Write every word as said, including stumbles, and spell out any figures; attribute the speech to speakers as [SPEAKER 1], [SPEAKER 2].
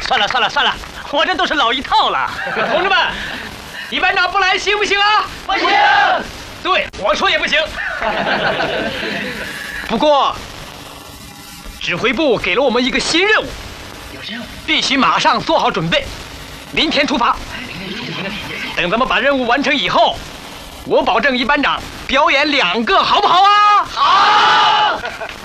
[SPEAKER 1] 算了算了算了，我这都是老一套了。同志们，一班长不来行不行啊？
[SPEAKER 2] 不行。
[SPEAKER 1] 对，我说也不行。不过，指挥部给了我们一个新任务，必须马上做好准备，明天出发。等咱们把任务完成以后，我保证一班长表演两个，好不好啊？
[SPEAKER 2] 好。